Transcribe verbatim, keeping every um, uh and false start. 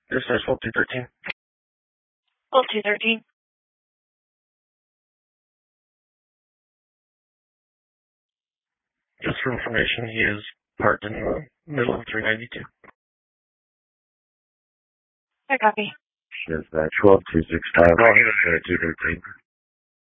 This is twelve two thirteen. twelve two thirteen. Just for information, he is parked in the middle of three ninety-two. I copy. Dispatch twelve two six five. Oh, he was there two thirteen.